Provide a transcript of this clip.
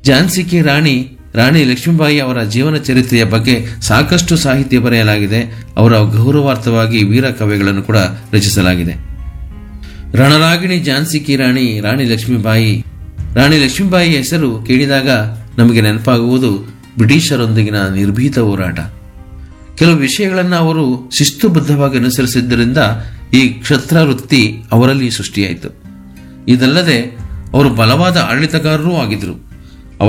ಝಾನ್ಸಿ ಕಿ ರಾಣಿ ರಾಣಿ ಲಕ್ಷ್ಮೀಬಾಯಿ ಅವರ ಜೀವನ ಚರಿತ್ರೆಯ ಬಗ್ಗೆ ಸಾಕಷ್ಟು ಸಾಹಿತ್ಯ ಬರೆಯಲಾಗಿದೆ. ಅವರ ಗೌರವಾರ್ಥವಾಗಿ ವೀರ ಕಾವ್ಯಗಳನ್ನು ಕೂಡ ರಚಿಸಲಾಗಿದೆ. ರಣರಾಗಿಣಿ ಝಾನ್ಸಿ ಕಿ ರಾಣಿ ರಾಣಿ ಲಕ್ಷ್ಮೀಬಾಯಿ. ರಾಣಿ ಲಕ್ಷ್ಮೀಬಾಯಿ ಹೆಸರು ಕೇಳಿದಾಗ ನಮಗೆ ನೆನಪಾಗುವುದು ಬ್ರಿಟಿಷರೊಂದಿಗಿನ ನಿರ್ಭೀತ ಹೋರಾಟ. ಕೆಲವು ವಿಷಯಗಳನ್ನು ಅವರು ಶಿಸ್ತುಬದ್ಧವಾಗಿ ಅನುಸರಿಸಿದ್ದರಿಂದ ಈ ಕ್ಷತ್ರ ವೃತ್ತಿ ಅವರಲ್ಲಿ ಸೃಷ್ಟಿಯಾಯಿತು. ಇದಲ್ಲದೆ ಅವರು ಬಲವಾದ ಆಡಳಿತಗಾರರೂ ಆಗಿದ್ದರು.